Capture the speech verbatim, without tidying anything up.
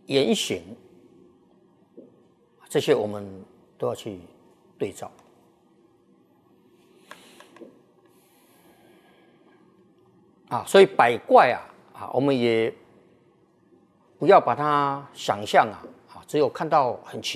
言行，这些我们都要去对照。啊，所以百怪啊，啊，我们也不要把它想象啊，啊，只有看到很奇。